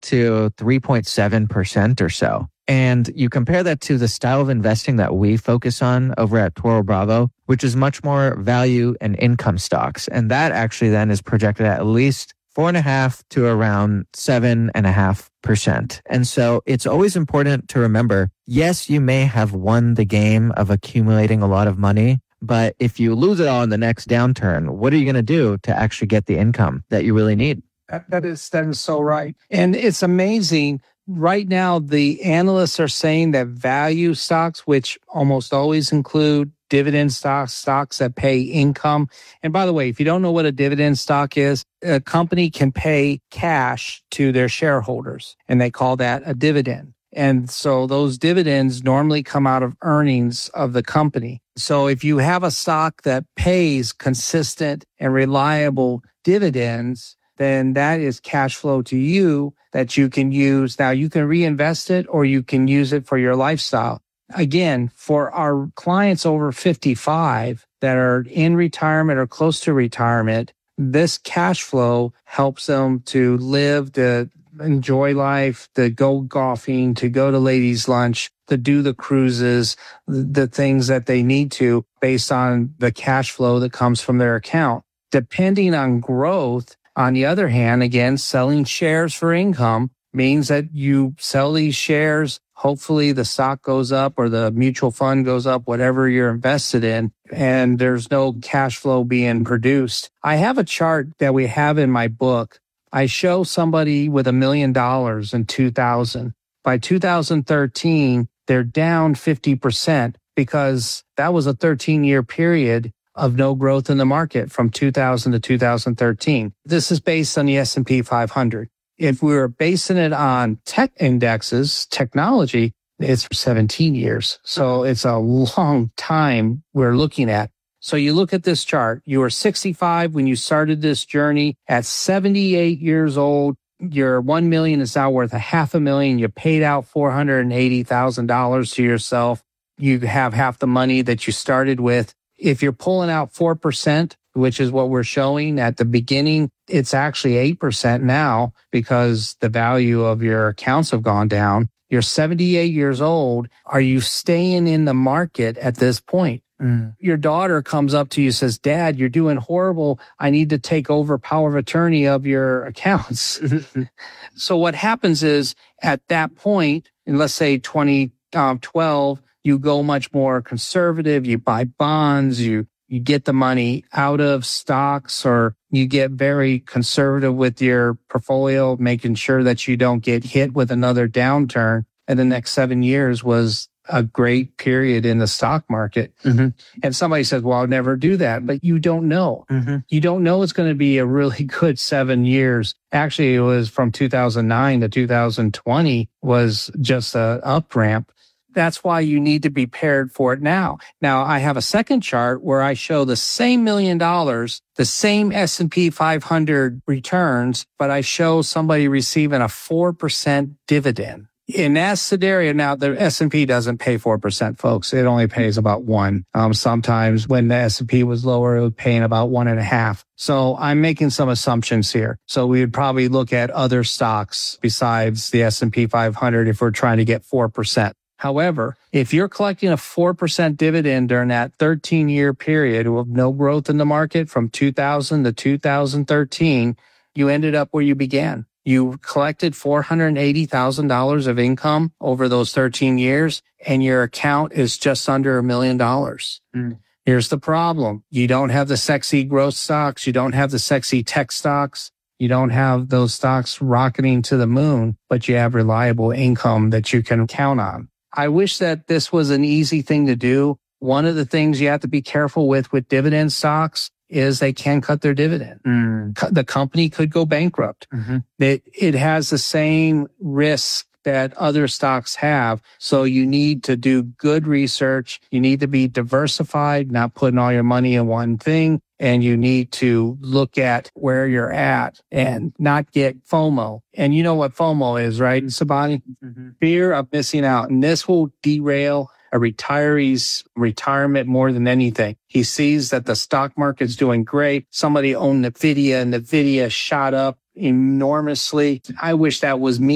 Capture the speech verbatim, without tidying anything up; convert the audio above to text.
to three point seven percent or so. And you compare that to the style of investing that we focus on over at Toro Bravo, which is much more value and income stocks. And that actually then is projected at at least four and a half to around seven and a half percent. And so it's always important to remember, yes, you may have won the game of accumulating a lot of money, but if you lose it all in the next downturn, what are you going to do to actually get the income that you really need? That, that is that is so right. And it's amazing. Right now, the analysts are saying that value stocks, which almost always include dividend stocks, stocks that pay income. And by the way, if you don't know what a dividend stock is, a company can pay cash to their shareholders, and they call that a dividend. And so those dividends normally come out of earnings of the company. So if you have a stock that pays consistent and reliable dividends, then that is cash flow to you that you can use. Now, you can reinvest it or you can use it for your lifestyle. Again, for our clients over fifty-five that are in retirement or close to retirement, this cash flow helps them to live, to enjoy life, to go golfing, to go to ladies' lunch, to do the cruises, the things that they need to based on the cash flow that comes from their account. Depending on growth, on the other hand, again, selling shares for income means that you sell these shares. Hopefully the stock goes up or the mutual fund goes up, whatever you're invested in, and there's no cash flow being produced. I have a chart that we have in my book. I show somebody with a million dollars in two thousand. By two thousand thirteen, they're down fifty percent because that was a thirteen year period of no growth in the market from two thousand to two thousand thirteen. This is based on the S and P five hundred. If we were basing it on tech indexes, technology, it's seventeen years. So it's a long time we're looking at. So you look at this chart, you were sixty-five when you started this journey. At seventy-eight years old, your one million is now worth a half a million. You paid out four hundred eighty thousand dollars to yourself. You have half the money that you started with. If you're pulling out four percent, which is what we're showing at the beginning, it's actually eight percent now because the value of your accounts have gone down. You're seventy-eight years old. Are you staying in the market at this point? Mm. Your daughter comes up to you and says, Dad, you're doing horrible. I need to take over power of attorney of your accounts. So what happens is at that point, in let's say twenty twelve, you go much more conservative. You buy bonds. You You get the money out of stocks, or you get very conservative with your portfolio, making sure that you don't get hit with another downturn. And the next seven years was a great period in the stock market. Mm-hmm. And somebody says, well, I'll never do that. But you don't know. Mm-hmm. You don't know it's going to be a really good seven years. Actually, it was from two thousand nine to two thousand twenty was just a up ramp. That's why you need to be prepared for it now. Now, I have a second chart where I show the same million dollars, the same S and P five hundred returns, but I show somebody receiving a four percent dividend. In that scenario, now the S and P doesn't pay four percent, folks. It only pays about one. Um, sometimes when the S and P was lower, it was paying about one and a half. So I'm making some assumptions here. So we would probably look at other stocks besides the S and P five hundred if we're trying to get four percent. However, if you're collecting a four percent dividend during that thirteen year period with no growth in the market from two thousand to two thousand thirteen, you ended up where you began. You collected four hundred eighty thousand dollars of income over those thirteen years, and your account is just under a million dollars. Mm. Here's the problem. You don't have the sexy growth stocks. You don't have the sexy tech stocks. You don't have those stocks rocketing to the moon, but you have reliable income that you can count on. I wish that this was an easy thing to do. One of the things you have to be careful with with dividend stocks is they can cut their dividend. Mm. The company could go bankrupt. Mm-hmm. It, it has the same risk that other stocks have. So you need to do good research. You need to be diversified, not putting all your money in one thing. And you need to look at where you're at and not get FOMO. And you know what FOMO is, right, Sabani? Mm-hmm. Fear of missing out. And this will derail a retiree's retirement more than anything. He sees that the stock market's doing great. Somebody owned NVIDIA and NVIDIA shot up enormously. I wish that was me.